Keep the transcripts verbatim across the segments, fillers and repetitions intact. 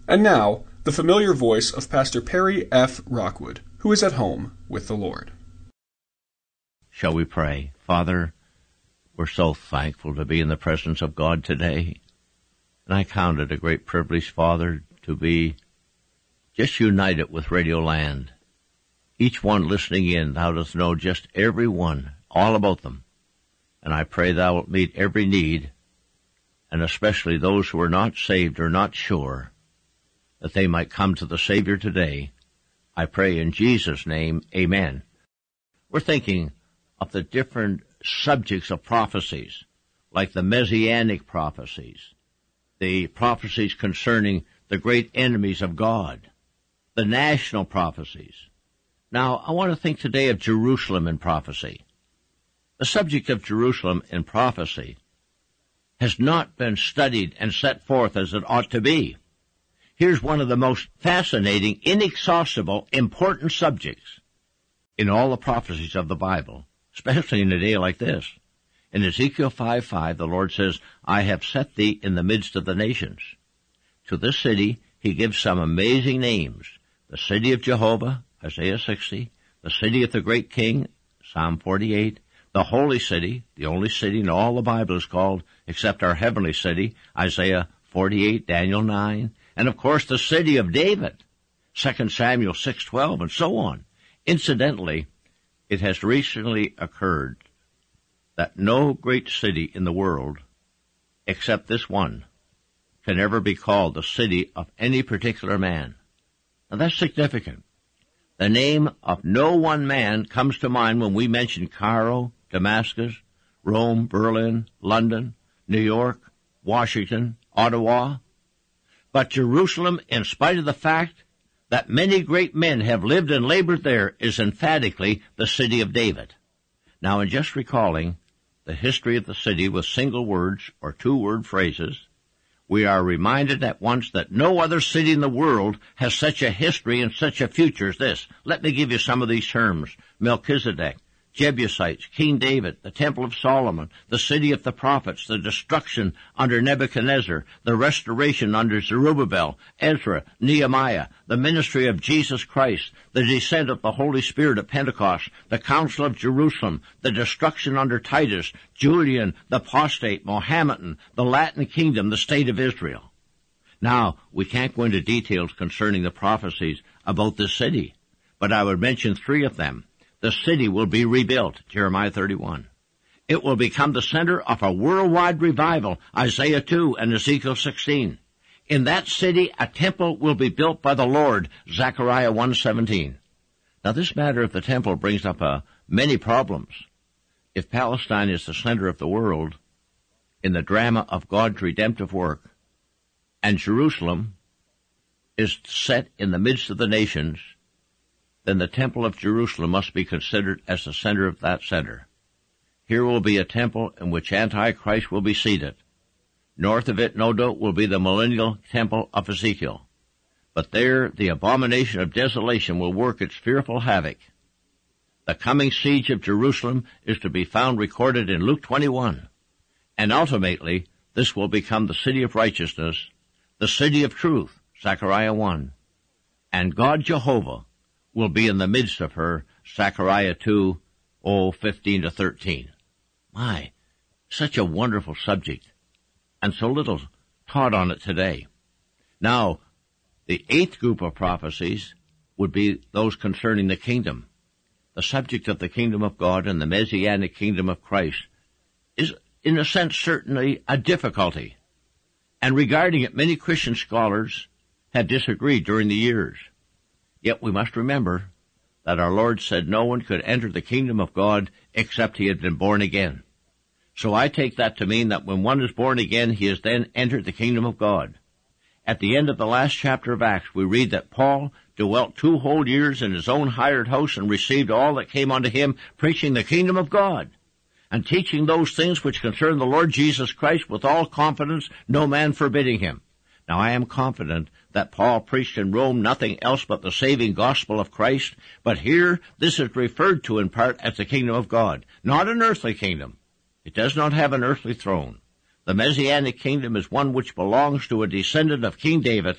And now, the familiar voice of Pastor Perry F. Rockwood, who is at home with the Lord. Shall we pray? Father, we're so thankful to be in the presence of God today. And I count it a great privilege, Father, to be just united with Radio Land. Each one listening in, thou dost know just every one, all about them. And I pray thou wilt meet every need, and especially those who are not saved or not sure, that they might come to the Savior today. I pray in Jesus' name, amen. We're thinking of the different subjects of prophecies, like the Messianic prophecies, the prophecies concerning the great enemies of God, the national prophecies. Now, I want to think today of Jerusalem in prophecy. The subject of Jerusalem in prophecy has not been studied and set forth as it ought to be. Here's one of the most fascinating, inexhaustible, important subjects in all the prophecies of the Bible, especially in a day like this. In Ezekiel five five, the Lord says, I have set thee in the midst of the nations. To this city, he gives some amazing names. The city of Jehovah, Isaiah sixty, the city of the great king, Psalm forty-eight, the holy city, the only city in all the Bible is called, except our heavenly city, Isaiah forty-eight, Daniel nine, and of course the city of David, Second Samuel six twelve, and so on. Incidentally, it has recently occurred that no great city in the world, except this one, can ever be called the city of any particular man. Now that's significant. The name of no one man comes to mind when we mention Cairo, Damascus, Rome, Berlin, London, New York, Washington, Ottawa. But Jerusalem, in spite of the fact that many great men have lived and labored there, is emphatically the city of David. Now, in just recalling the history of the city with single words or two-word phrases, we are reminded at once that no other city in the world has such a history and such a future as this. Let me give you some of these terms. Melchizedek, Jebusites, King David, the Temple of Solomon, the city of the prophets, the destruction under Nebuchadnezzar, the restoration under Zerubbabel, Ezra, Nehemiah, the ministry of Jesus Christ, the descent of the Holy Spirit at Pentecost, the Council of Jerusalem, the destruction under Titus, Julian, the apostate, Mohammedan, the Latin kingdom, the state of Israel. Now, we can't go into details concerning the prophecies about this city, but I would mention three of them. The city will be rebuilt, Jeremiah thirty-one. It will become the center of a worldwide revival, Isaiah two and Ezekiel sixteen. In that city, a temple will be built by the Lord, Zechariah one seventeen. Now, this matter of the temple brings up uh, many problems. If Palestine is the center of the world in the drama of God's redemptive work, and Jerusalem is set in the midst of the nations, then the temple of Jerusalem must be considered as the center of that center. Here will be a temple in which Antichrist will be seated. North of it, no doubt, will be the millennial temple of Ezekiel. But there, the abomination of desolation will work its fearful havoc. The coming siege of Jerusalem is to be found recorded in Luke twenty-one. And ultimately, this will become the city of righteousness, the city of truth, Zechariah one. And God Jehovah will be in the midst of her, Zechariah two, oh, fifteen to thirteen. My, such a wonderful subject, and so little taught on it today. Now, the eighth group of prophecies would be those concerning the kingdom. The subject of the kingdom of God and the Messianic kingdom of Christ is, in a sense, certainly a difficulty. And regarding it, many Christian scholars have disagreed during the years. Yet we must remember that our Lord said no one could enter the kingdom of God except he had been born again. So I take that to mean that when one is born again, he has then entered the kingdom of God. At the end of the last chapter of Acts, we read that Paul dwelt two whole years in his own hired house and received all that came unto him, preaching the kingdom of God, and teaching those things which concern the Lord Jesus Christ with all confidence, no man forbidding him. Now I am confident that Paul preached in Rome nothing else but the saving gospel of Christ, but here this is referred to in part as the kingdom of God, not an earthly kingdom. It does not have an earthly throne. The Messianic kingdom is one which belongs to a descendant of King David,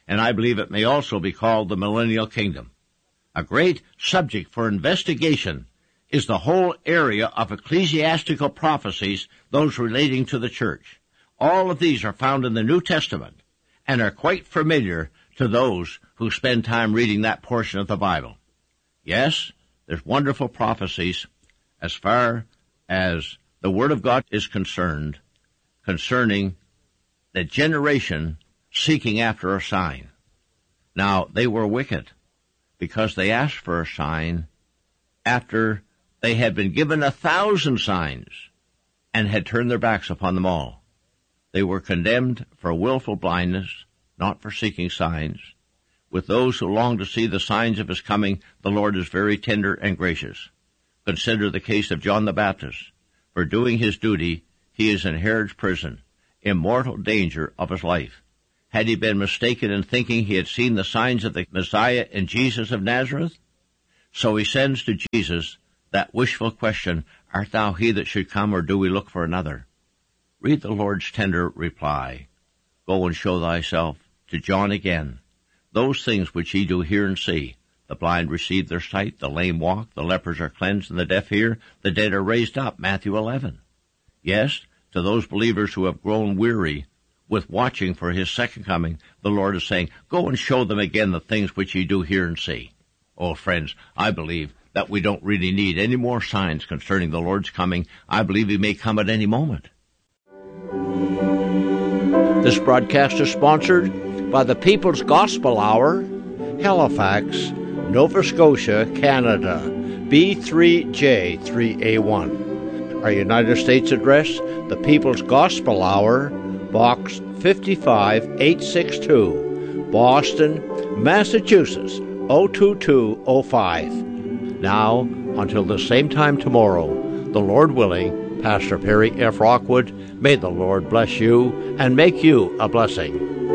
and I believe it may also be called the millennial kingdom. A great subject for investigation is the whole area of ecclesiastical prophecies, those relating to the church. All of these are found in the New Testament and are quite familiar to those who spend time reading that portion of the Bible. Yes, there's wonderful prophecies as far as the Word of God is concerned concerning the generation seeking after a sign. Now, they were wicked because they asked for a sign after they had been given a thousand signs and had turned their backs upon them all. They were condemned for willful blindness, not for seeking signs. With those who long to see the signs of his coming, the Lord is very tender and gracious. Consider the case of John the Baptist. For doing his duty, he is in Herod's prison, in mortal danger of his life. Had he been mistaken in thinking he had seen the signs of the Messiah in Jesus of Nazareth? So he sends to Jesus that wishful question, art thou he that should come, or do we look for another? Read the Lord's tender reply. Go and show thyself to John again. Those things which ye do hear and see. The blind receive their sight, the lame walk, the lepers are cleansed, and the deaf hear, the dead are raised up. Matthew eleven. Yes, to those believers who have grown weary with watching for his second coming, the Lord is saying, go and show them again the things which ye do hear and see. Oh, friends, I believe that we don't really need any more signs concerning the Lord's coming. I believe he may come at any moment. This broadcast is sponsored by the People's Gospel Hour, Halifax, Nova Scotia, Canada, B three J three A one. Our United States address, the People's Gospel Hour, Box fifty-five eight sixty-two, Boston, Massachusetts, zero two two zero five. Now, until the same time tomorrow, the Lord willing, Pastor Perry F. Rockwood, may the Lord bless you and make you a blessing.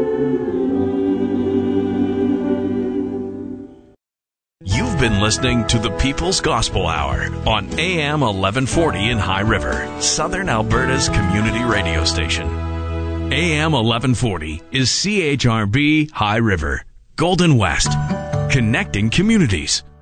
You've been listening to the People's Gospel Hour on A M eleven forty in High River, Southern Alberta's community radio station. A M eleven forty is C H R B High River, Golden West, connecting communities.